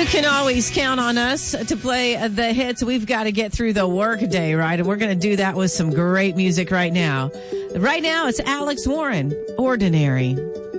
You can always count on us to play the hits. We've got to get through the work day, right? And we're going to do that with some great music right now. Right now, it's Alex Warren, Ordinary.